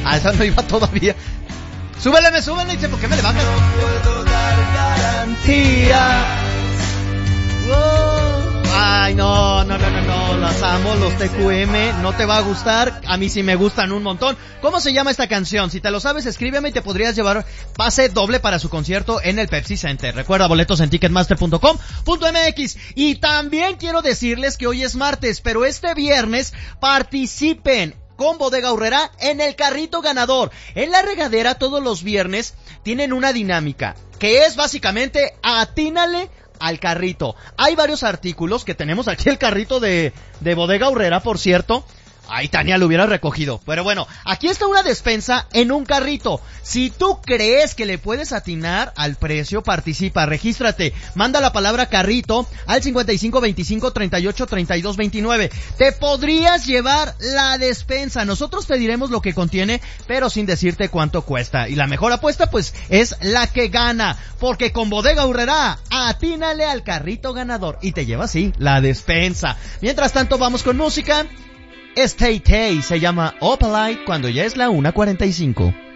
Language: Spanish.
Ah, esa no iba todavía. Súbele, dice, ¿por qué me le bajas? No puedo dar garantías. Ay, no, las amo, los TQM, no te va a gustar, a mí sí me gustan un montón. ¿Cómo se llama esta canción? Si te lo sabes, escríbeme y te podrías llevar pase doble para su concierto en el Pepsi Center. Recuerda, boletos en ticketmaster.com.mx. Y también quiero decirles que hoy es martes, pero este viernes participen con Bodega Aurrerá en el carrito ganador. En la regadera todos los viernes tienen una dinámica, que es básicamente atínale al carrito. Hay varios artículos que tenemos aquí, el carrito de Bodega Aurrerá, por cierto. Ay, Tania lo hubiera recogido. Pero bueno, aquí está una despensa en un carrito. Si tú crees que le puedes atinar al precio, participa, regístrate. Manda la palabra carrito al 5525383229. Te podrías llevar la despensa. Nosotros te diremos lo que contiene, pero sin decirte cuánto cuesta. Y la mejor apuesta, pues, es la que gana. Porque con Bodega Aurrerá, atínale al carrito ganador. Y te lleva, sí, la despensa. Mientras tanto, vamos con música. Stay se llama Opalite cuando ya es la 1:45.